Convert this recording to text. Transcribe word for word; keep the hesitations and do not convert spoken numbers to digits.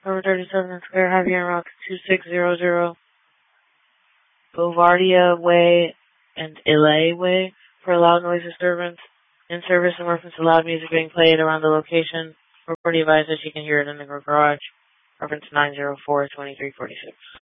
Over thirty-seventh Square, Javier Rock, two six zero zero, Bouvardia Way and Ilay Way for a loud noise disturbance. In service and reference to loud music being played around the location. Report advised that you can hear it in the garage. Reference nine zero four, two three four six.